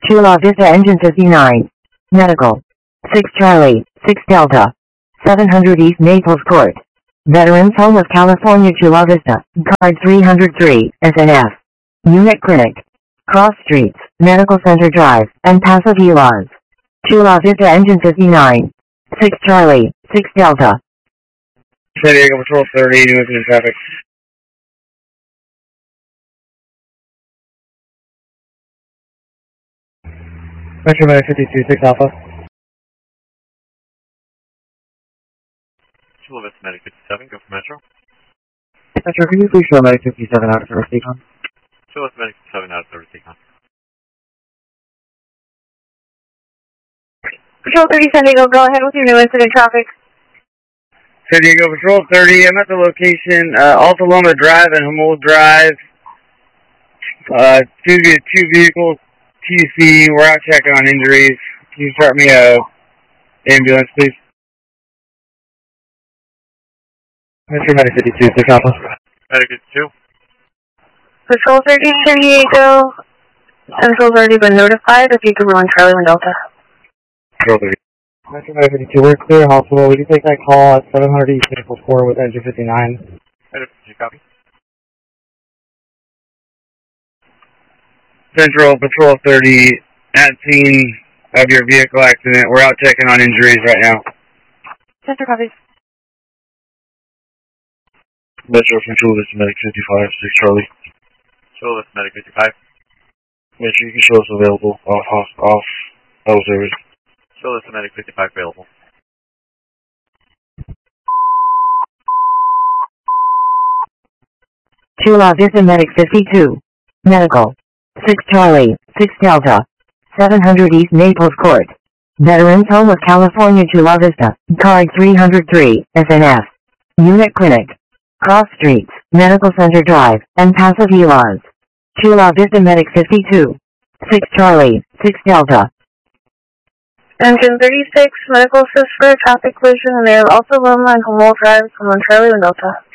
Chula Vista Engine 59. Medical. 6 Charlie, 6 Delta. 700 East Naples Court. Veterans Home of California, Chula Vista, Card 303, SNF. Unit Clinic. Cross Streets, Medical Center Drive, and Paso Villas. Chula Vista Engine 59. 6 Charlie, 6 Delta. San Diego Patrol 30, New England traffic. Metro Medic 52, 6 Alpha. Chula Vista Medic 57, go for Metro. Metro, can you please show Medic 57 out of service decon? Chula Vista Medic 57 out of service decon. Patrol 30 San Diego, go ahead with your new incident traffic. San Diego Patrol 30, I'm at the location, Alta Loma Drive and Humboldt Drive. Two vehicles, TC, we're out checking on injuries. Can you start me a ambulance, please? Metro Medic 52, 6 Alpha. Medic 52. Patrol 30 San Diego, Central's already been notified if you could run Charlie 1 Delta. Patrol 30. Metro Medic 52, we're clear hospital. We can take that call at 700 East Naples Court with engine 59. Medic 52, copy. Central Patrol 30, at scene of your vehicle accident. We're out checking on injuries right now. Center copies. Metro from Chula Vista Medic 55, 6 Charlie. Chula Vista Medic 55. Metro, you can show us available off service. Chula Vista Medic 55 available. Chula Vista Medic 52. Medical. 6 Charlie, 6 Delta. 700 East Naples Court. Veterans Home of California, Chula Vista, Card 303, SNF. Unit Clinic. Cross Streets, Medical Center Drive, and Paso Villas. Chula Vista Medic 52. 6 Charlie, 6 Delta. Engine 36, medical assist for a traffic collision, and they are also Loma and Humboldt Drive from Charlie 1 Delta.